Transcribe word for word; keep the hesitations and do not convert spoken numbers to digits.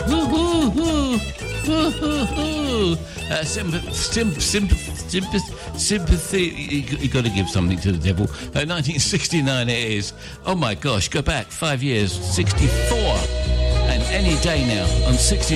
Uh, sympathy, sympathy, sympathy. You, you got to give something to the devil. Uh, nineteen sixty-nine it is. Oh my gosh, go back five years, sixty-four, and any day now on sixty.